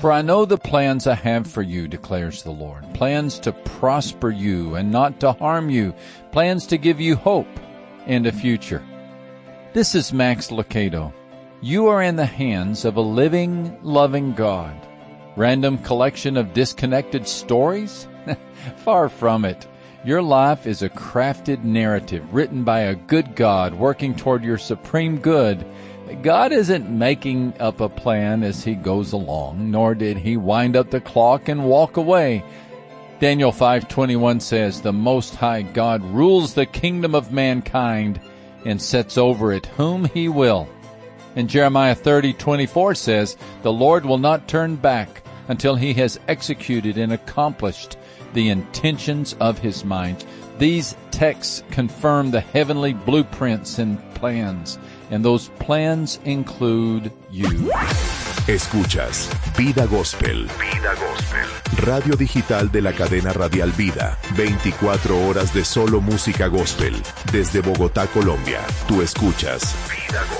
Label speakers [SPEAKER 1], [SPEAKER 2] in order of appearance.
[SPEAKER 1] For I know the plans I have for you, declares the Lord, plans to prosper you and not to harm you, plans to give you hope and a future. This is Max Lucado. You are in the hands of a living, loving God. Random collection of disconnected stories? Far from it. Your life is a crafted narrative written by a good God working toward your supreme good. God isn't making up a plan as he goes along, nor did he wind up the clock and walk away. Daniel 5:21 says, the Most High God rules the kingdom of mankind and sets over it whom he will. And Jeremiah 30:24 says, the Lord will not turn back until he has executed and accomplished the intentions of his mind. These texts confirm the heavenly blueprints and plans, and those plans include you.
[SPEAKER 2] Escuchas Vida Gospel. Vida Gospel. Radio digital de la cadena radial Vida. 24 horas de solo música gospel. Desde Bogotá, Colombia. Tú escuchas Vida Gospel.